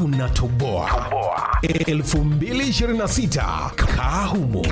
tunatoboa 2026 Kahumo.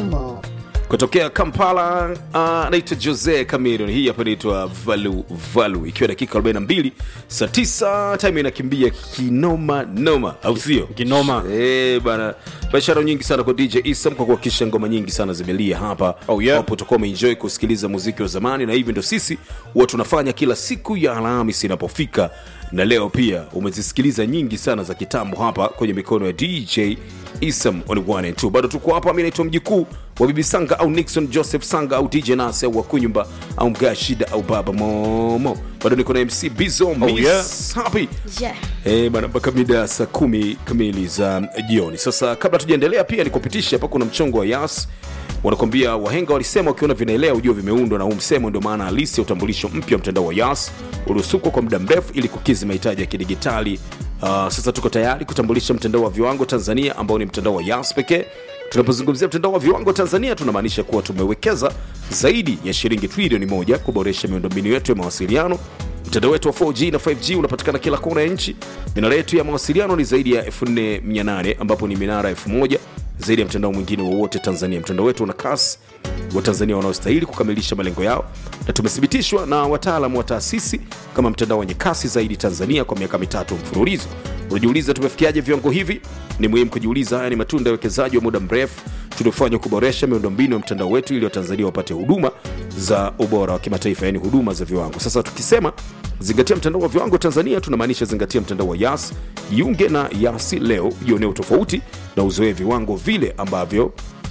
Kutokea Kampala, naitwa Jose Chameleone. Hii hapa inaitwa Valu. Ikiwa dakika 42 saa 9, time inakimbia kinoma noma, au sio? Kinoma. Bana, biashara nyingi sana kwa DJ Isam kwa kuhakikisha ngoma nyingi sana zimelia hapa. Oh yeah. Hapo tutakuwa umeenjoy kusikiliza muziki wa zamani, na hivi ndio sisi huwa tunafanya kila siku ya Alhamisi inapofika. Na leo pia umezisikiliza nyingi sana za kitambo hapa kwenye mikono ya DJ Isam on 1 and 2. Bado tuko hapa, mimi naitwa Mjikuu wa Bibi Sanga au Nixon Joseph Sanga au DJ Nase au Wakunyumba au Mgashida au Baba Momo. Bado niko na MC Bizo Miss Happy. Yeah. Bana, mpaka mida saa 10 kamili za jioni. Sasa kabla tujaendelea, pia nikupitishe hapa, kuna mchongo wa Yas. Wanakwambia wahenga walisema ukiona vinaelea ujue vimeundwa, na huu msemo ndio maana halisi ya utambulisho mpya mtandao wa Yas uliosukwa kwa muda mrefu ili kukidhi mahitaji ya kidigitali. Sasa tuko tayari kutambulisha mtandao wa viwango Tanzania ambao ni mtandao wa Yas pekee. Tunapozungumzia mtandao wa viwango Tanzania, tunamaanisha kuwa tumewekeza zaidi ya shilingi trilioni 1 kuboresha miundombinu yetu ya mawasiliano. Mtandao wetu wa 4G na 5G unapatikana kila kona ya nchi. Minara yetu ya mawasiliano ni zaidi ya 4800 ambapo ni minara 1000 zaidi ya mtandao mwingine wowote Tanzania. Mtandao wetu una kasi wa Tanzania wanaostahili kukamilisha malengo yao, na tumethibitishwa na wataalamu wa taasisi kama mtandao wenye kasi zaidi Tanzania kwa miaka 3 mfululizo. Unajiuliza tumefikiaje viwango hivi? Ni muhimu kujiuliza, haya ni matunda ya uwekezaji wa muda mrefu tuliofanya kuboresha miundombinu ya mtandao wetu ili Watanzania wapate huduma za ubora wa kimataifa, yani huduma za viwango. Sasa tukisema zingatia mtandao wa viwango Tanzania, tunamaanisha zingatia mtandao wa Yas. Jiunge na Yas leo, jionee tofauti na uzoe viwango vile ambavyo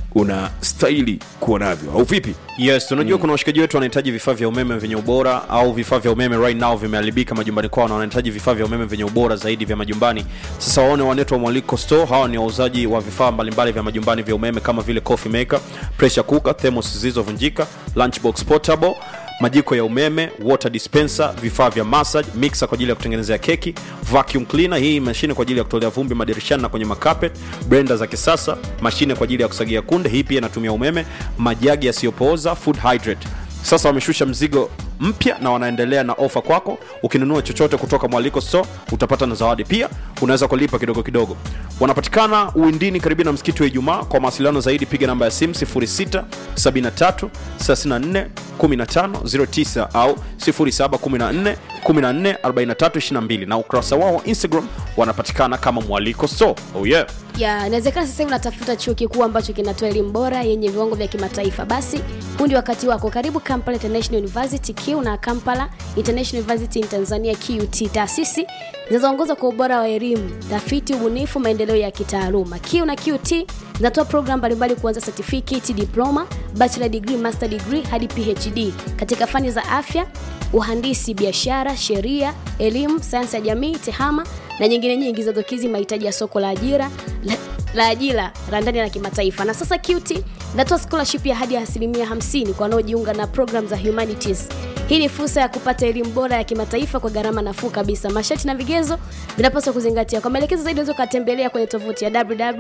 unastahili kuwa navyo, au vipi? Yes, unajua kuna washikaji wetu wanahitaji vifaa vya umeme vyenye ubora, au vifaa vya umeme right now vimeharibika majumbani kwao na wanahitaji vifaa vya umeme vyenye ubora zaidi vya majumbani. Sasa waone wanetu wa Mwaliko Store. Hawa ni wauzaji wa vifaa mbalimbali vya majumbani vya umeme kama vile coffee maker, pressure cooker, thermos zilizovunjika, lunchbox portable, majiko ya umeme, water dispenser, vifaa vya massage, mixer kwa ajili ya kutengenezea keki, vacuum cleaner, hii mashine kwa ajili ya kutolea vumbi madirishani na kwenye makapet, blender za kisasa, mashine kwa ajili ya kusagia kunde, hii pia inatumia umeme, majagi yasiyopooza, food hydrate. Sasa wameshusha mzigo mpya na wanaendelea na ofa kwako. Ukinunua chochote kutoka Mwaliko Store utapata na zawadi pia, unaweza kulipa kidogo kidogo. Wanapatikana Uwindini karibu na msikiti wa Ijumaa. Kwa mawasiliano zaidi piga namba ya simu 06 73 34 15 09 au 0714 14 43 22, na ukurasa wao Instagram wanapatikana kama Mwaliko Store. Oh yeah. Yeah, inawezekana sasa hivi unatafuta chuo kikuu ambacho kinatoa elimu bora yenye viwango vya kimataifa. Basi huu ndio wakati wako. Karibu Kampala International University KIU na Kampala International University in Tanzania KUT, taasisi zinazoongoza kwa ubora wa elimu, tafiti, ubunifu, maendeleo ya kitaaluma. KIU na KUT zinatoa program mbalimbali kuanzia certificate, diploma, bachelor degree, master degree hadi PhD katika fani za afya, uhandisi, biashara, sheria, elimu, sayansi ya jamii, tehama na nyingine nyingi zinazokidhi mahitaji ya soko la ajira la ndani na kimataifa. Na sasa KUT inatoa scholarship ya hadi 50% kwa wanaojiunga na program za humanities. Hii ni fursa ya kupata elimu bora ya kimataifa kwa gharama nafuu kabisa. Masharti na vigezo vinapaswa kuzingatiwa. Kwa maelekezo zaidi unaweza kutembelea kwenye tovuti ya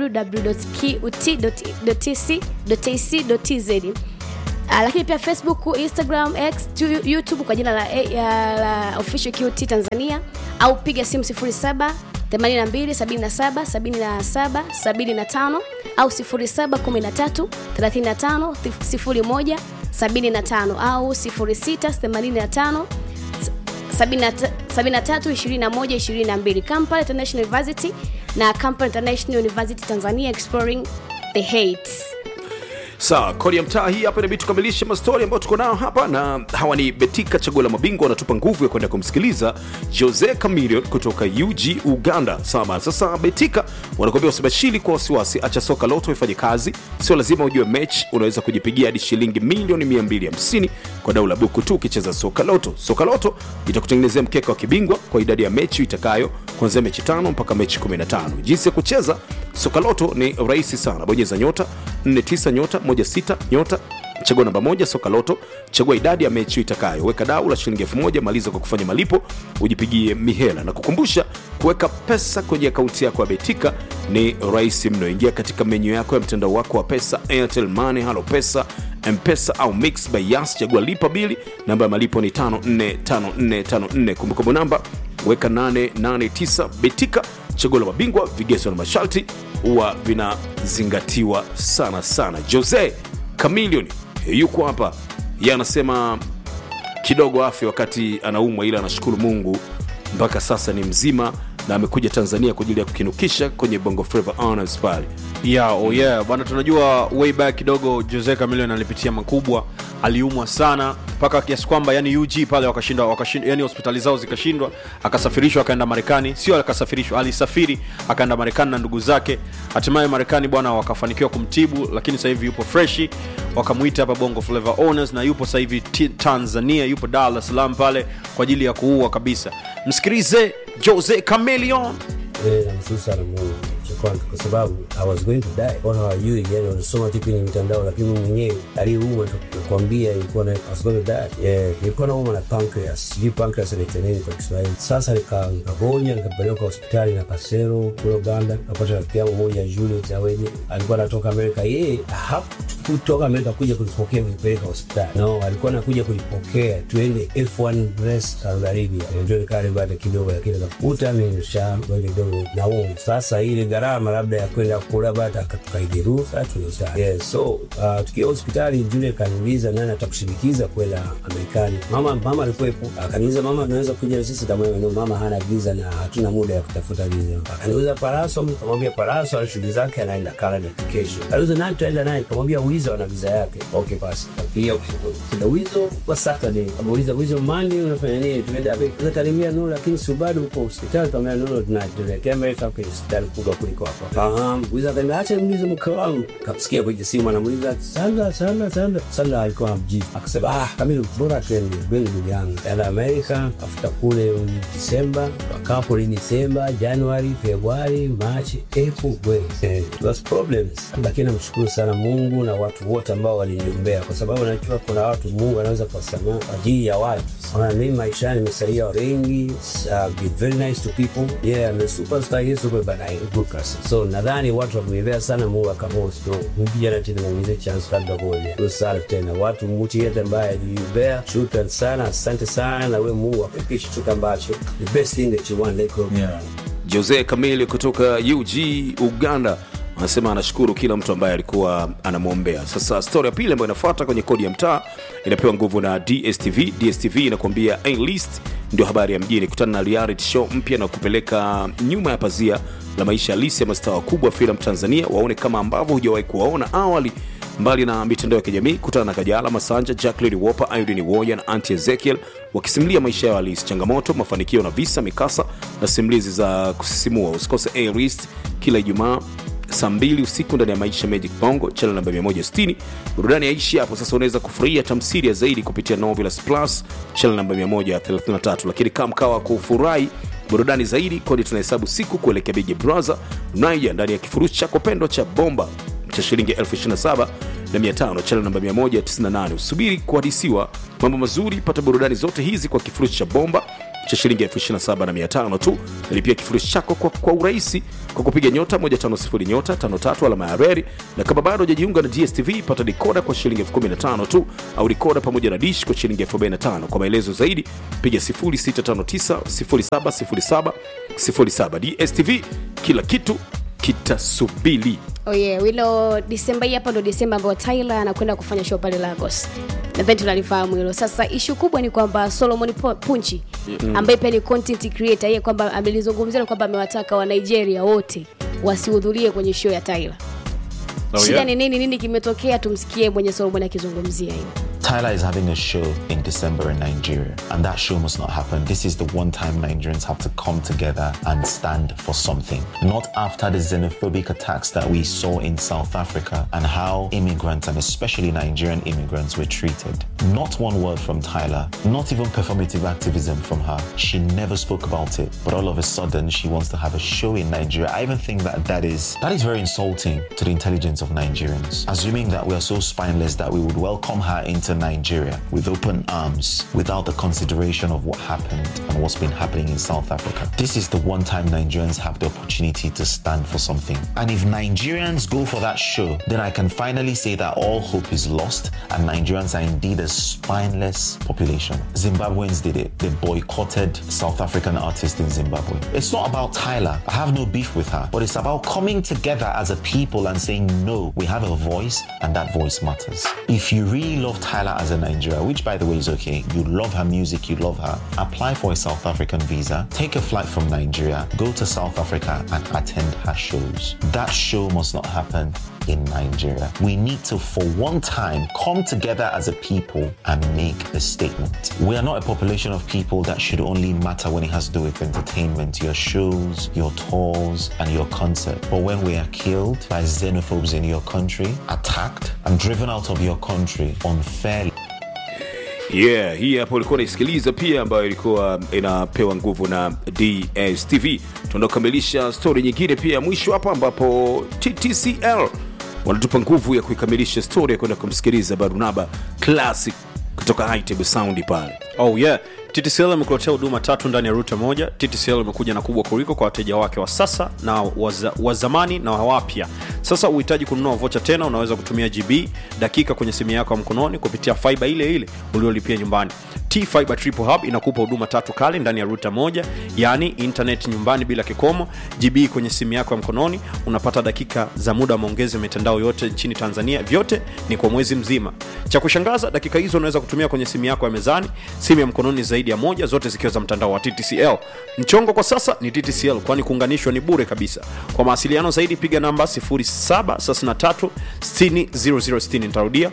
www.kut.ac.tz. Lakini pia Facebook, Instagram, X, YouTube kwa jina la Official KUT Tanzania, au piga simu 07 82 77 77 75 au 0713 35 01 75 au 0685 73 21 22. Kampala International University na Kampala International University Tanzania, exploring the heights. Sawa, kodi ya mtaa hii hapa inabidi tukamilishe mastori ambayo tuko nao hapa, na hawa ni Betika Chaguo la Mabingwa, wanatupa nguvu ya kwenda kumsikiliza Jose Chameleone kutoka UG Uganda. Sawa, sasa Betika wanakuambia usibashiri kwa wasiwasi, acha soka loto ifanye kazi. Sio lazima ujue mechi, unaweza kujipigia hadi shilingi milioni 250 kwa dau la buku tu ukicheza soka loto. Soka loto itakutengenezea mkeka wa kibingwa kwa idadi ya mechi itakayo, kuanzia mechi 5 mpaka mechi 15. Jinsi ya kucheza soka loto ni rahisi sana. Bonyeza nyota 49 nyota 16 nyota, chagua namba 1 soka loto, chagua idadi ya mechi itakayo, weka dau la shilingi 1000, maliza kwa kufanya malipo, ujipigie mihela. Na kukumbusha, kuweka pesa kwenye akaunti yako ya Betika ni rahisi mno. Ingia katika menu yako ya mtandao wako wa pesa, Airtel Money, Halo Pesa, M-Pesa au Mix by Yas, chagua lipa bili, namba ya malipo ni 545454, kumbukumbu namba weka 889. Betika, chaguo la mabingwa, vigezo na masharti huwa vinazingatiwa sana sana. Jose Chameleone yuko hapa, yeye anasema kidogo afya wakati anaumwa, ila anashukuru Mungu mpaka sasa ni mzima na amekuja Tanzania kwa ajili ya kukinukisha kwenye Bongo Flava Honors pale. Bwana, tunajua way back kidogo Jose Chameleone alipitia makubwa, aliumwa sana mpaka kiasi kwamba yani UG pale wakashindwa, yani hospitali zao zikashindwa, akasafirishwa akaenda Marekani. Sio akasafirishwa, alisafiri akaenda Marekani na ndugu zake. Hatimaye Marekani bwana wakafanikiwa kumtibu, lakini sasa hivi yupo freshi, wakamuita hapa Bongo Flava Honors na yupo sasa hivi Tanzania, yupo Dar es Salaam pale kwa ajili ya kuua kabisa. Msikilize Jose Chameleone. Namshukuru sana Mungu kwa sababu I was going to die. Ona hawajui, yani wanasoma tu kwenye mitandao, lakini mimi mwenyewe aliumwa tukwambia ilikuwa na I was going to die. Nilikuwa naumwa na pancreas. Hii pancreas ni teneni kwa Kiswahili. Sasa nikagonja, nikapelekwa hospitali na Kasero kule Uganda. Napata rafiki yangu mmoja Julius Aweje, alikuwa anatoka Amerika. Yeye kutoka Amerika kuja kunipokea kunipeleka hospitali. No, alikuwa anakuja kunipokea tuende F1 race Saudi Arabia. Ndio nikale baada kidogo, lakini nikakuta mimi nishaanza kidogo naumwa. Sasa ile gharama labda ya kwenda kula baada tukaidirusa tulisha. So tukiwa hospitali Julius kaniuliza nani atakushindikiza kwenda Amerikani. Mama alikuwepo. Akaniuliza mama unaweza kuja sisi? Kama no, mama hana visa na hatuna muda ya kutafuta visa. Akaniuliza Paraso, nikamwambia Paraso ana shughuli zake anaenda Canada kesho. Aliuliza nani tutaenda naye? Nikamwambia Wizo ana visa yake. Okay basi. Pia kuna Wizo kwa Saturday. Amuuliza Wizo Monday unafanya nini? Tumeenda hapo Karimia Nuru, lakini subado uko hospitali. Kama Nuru tunataka Amerika kwa hospitali kubwa kuliko hapa. Wizo akaniacha muulize mke wangu. Kapsikia kwenye simu anamuuliza sana alikuwa mjini. Akasema kama bora twende ndugu yangu ya Amerika afuta kule December, wakapo ni December, January, February, March, April. It was problems. Lakini namshukuru sana Mungu na watu wote ambao waliniombea, kwa sababu najua kuna watu Mungu anaweza kuwasamea kwa ajili ya watu. Sana mimi maisha nimesaidia wengi, be very nice to people. I'm a superstar, yes, but I good person. So nadhani watu wameelea sana Mungu akamosto. Mpija tena na mzee chance kabla ngoja. Usala tena watu mti yetu ambaye aliyobea. Shukrani sana, asante sana na wewe Mungu akupishe kitu ambacho the best thing that you want let go. Jose Chameleone kutoka UG Uganda anasema anashukuru kila mtu ambaye alikuwa anamuombea. Sasa story ya pili ambayo inafuata kwenye kodi ya mtaa inapewa nguvu na DSTV. DSTV inakwambia A-list ndio habari ya mjini. Kutana na reality show mpya na kupeleka nyuma ya pazia la maisha halisi ya mastaa wakubwa filamu Tanzania, waone kama ambavyo hujawahi kuwaona awali. Mbali na mitandao ya kijamii, kutana na Kajala Masanja, Jacqueline Wopa, Irene Woya na Auntie Ezekiel wakisimulia maisha yao halisi, changamoto, mafanikio na visa, mikasa na simulizi za kusisimua. Usikose A-list kila Ijumaa saa 2 usiku ndani ya Maisha Magic Bongo channel namba 160. Burudani yaishi hapo. Sasa unaweza kufurahia tamthilia zaidi kupitia Novelas Plus channel namba 133. Lakini kama mkawa kufurahi burudani zaidi, kodi tunahesabu siku kuelekea Big Brother Naija ndani ya kifurushi chako pendwa cha bomba cha shilingi 27,500 channel namba 198. Usubiri kuhadisiwa mambo mazuri, pata burudani zote hizi kwa kifurushi cha bomba cha shilingi 27,500 tu. Nalipia kifurushi chako kwa urahisi kwa kupiga nyota 150 nyota 53 alama ya reli. Na kama bado hujajiunga na DSTV, pata decoder kwa shilingi 15,000 tu au decoder pamoja na dish kwa shilingi 45,000. Kwa maelezo zaidi piga 0659 070707. DSTV, kila kitu kitasubiri. Wilo December hapa ndo December ambayo Tyler anakwenda kufanya show pale Lagos. Nadhani tunalifahamu hilo. Sasa issue kubwa ni kwamba Solomon Punchi ambaye pia ni content creator, yeye kwamba amelizungumzia kwamba amewataka wa Nigeria wote wasihudhurie kwenye show ya Tyler. Shida ni nini kimetokea? Tumsikie mwenye Solomon akizungumzia hilo. Tyler is having a show in December in Nigeria, and that show must not happen. This is the one time Nigerians have to come together and stand for something. Not after the xenophobic attacks that we saw in South Africa and how immigrants, and especially Nigerian immigrants, were treated. Not one word from Tyler, not even performative activism from her. She never spoke about it, but all of a sudden she wants to have a show in Nigeria. I even think that is very insulting to the intelligence of Nigerians. Assuming that we are so spineless that we would welcome her into Nigeria with open arms without the consideration of what happened and what's been happening in South Africa. This is the one time Nigerians have the opportunity to stand for something. And if Nigerians go for that show, then I can finally say that all hope is lost and Nigerians are indeed a spineless population. Zimbabweans did it. They boycotted South African artists in Zimbabwe. It's not about Tyler. I have no beef with her. But it's about coming together as a people and saying, no, we have a voice and that voice matters. If you really love Tyler as a Nigerian, which by the way is okay, you love her music, you love her, apply for a South African visa, take a flight from Nigeria, go to South Africa and attend her shows. That show must not happen in Nigeria. We need to, for one time, come together as a people and make a statement. We are not a population of people that should only matter when it has to do with entertainment, your shows, your tours, and your concert. But when we are killed by xenophobes in your country, attacked, and driven out of your country unfairly. Yeah, hii hapo ulikuwa unaisikiliza pia ambayo ilikuwa inapewa nguvu na DSTV. Tunakamilisha story nyingine pia mwisho hapa ambapo TTCL wanatupa nguvu ya kuikamilisha story ya kwenda kumsikiliza Barnaba Classic kutoka High Table Sound pale. Oh yeah, TTCL imekuletea huduma 3 ndani ya router moja. TTCL imekuja na kubwa kuliko kwa wateja wake wa sasa na wa zamani na wapya. Sasa uhitaji kununua vocha tena, unaweza kutumia GB dakika kwenye simu yako ya mkononi kupitia fiber ile ile uliolipia nyumbani. T-Fiber Triple Hub inakupa huduma 3 kali ndani ya router moja, yani internet nyumbani bila kikomo, GB kwenye simu yako ya mkononi, unapata dakika za muda wa maongezi mitandao yote nchini Tanzania, vyote ni kwa mwezi mzima. Cha kushangaza, dakika hizo unaweza kutumia kwenye simu yako ya mezani, simu ya mkononi zaidi ya moja, zote zikiwa za mtandao wa TTCL. Mchongo kwa sasa ni TTCL, kwani kuunganishwa ni bure kabisa. Kwa mawasiliano zaidi piga namba 0763 600060. Nitarudia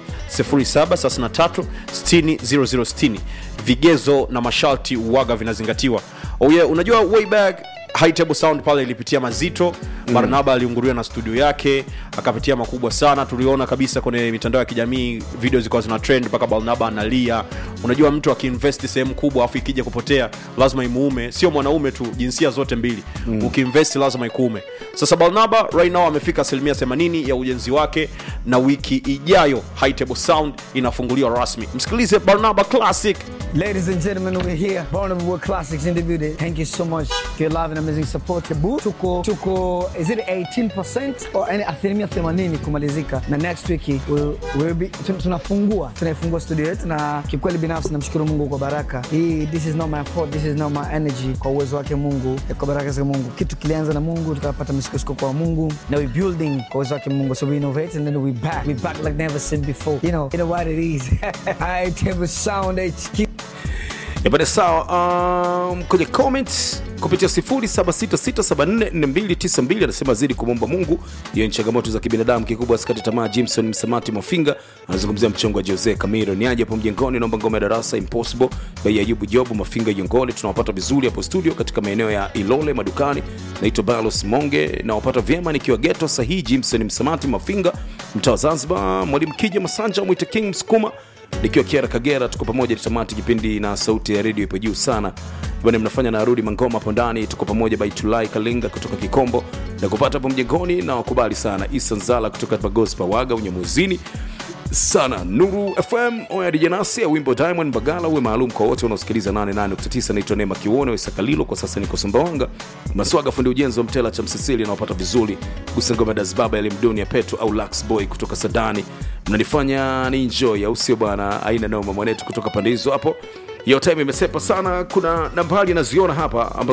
0763 600060. Vigezo na masharti uwaga vinazingatiwa. Oh yeah, unajua way back High Table Sound pale ilipitia mazito. Barnaba aliunguriwa na studio yake, akapitia makubwa sana. Tuliona kabisa kwenye mitandao ya kijamii video zilikuwa zina trend mpaka Barnaba analia. Unajua mtu akiinvest sehemu kubwa afu ikija kupotea lazima imuume, sio mwanaume tu, jinsia zote mbili. Ukiinvest lazima ikuume. Sasa Barnaba right now amefika 80% ya ujenzi wake na wiki ijayo High Table Sound inafunguliwa rasmi. Msikilize Barnaba Classic. Ladies and gentlemen, over here, Barnaba World Classics in the building. Thank you so much for your love and amazing support. Tuko is it 18% or any 80% kumalizika, na next week we'll be tunaifungua studio yetu, na kikweli binafsi namshukuru Mungu kwa baraka hii. This is not my fault, this is not my energy, kwa uwezo wake Mungu, kwa baraka za Mungu. Kitu kilianza na Mungu, tukapata msukumo kwa Mungu, now we building kwa uwezo wake Mungu, so we innovate and then we back like never seen before. You know what it is. High Table Sound HQ. Yabada sawa, kwenye comments kupitia 0766744292 anasema zidi kumomba Mungu, hiyo ni changamoto za kibinadamu, kikubwa asikate tamaa. Jimson Msamati Mafinga anazungumzia mchongo wa Jose Camilo. Ni aje hapo mjengoni, naomba ngoma ya Darasa Impossible by Ayubu Jobu Mafinga Yongole. Tunawapata vizuri hapo studio katika maeneo ya Ilole madukani. Naitwa Balos Monge na wapata vyema nikiwa ghetto sahihi. Jimson Msamati Mafinga, mtaa Zanzibar. Mwalimu Kija Masanja Mwite King Msukuma nikiwa Kiara Kagera, tuko pamoja tamati. Kipindi na sauti ya radio ipo juu sana bwana, mnafanya na arudi mangoma hapo ndani. Tuko pamoja by Tulai Kalinga kutoka Kikombo na kupata hapo mjengoni, na wakubali sana Isa Nzala kutoka Bagospa Waga Unyamwezini sana. Nuru FM oya dijanasi ya wimbo Diamond Bagala uwe maalum kwa wote wanaosikiliza 88.9. Naitwa Neema Kiwone wa Isakalilo, kwa sasa niko Sumbawanga. Maswaga fundi ujenzi wa Mtela cha Msisili na wapata vizuri. Gusengoma Dazbaba ya Mdunia Petro au Lux Boy kutoka Sadani, mnanifanya ni enjoy au sio bwana? Aina noma mwanetu kutoka pande hizo hapo. Hiyo time imesepa sana. Kuna nambari naziona hapa